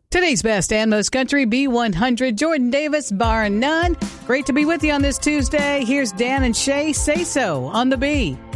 Today's best and most country B100, Jordan Davis, bar none. Great to be with you on this Tuesday. Here's Dan and Shay. Say so on the B.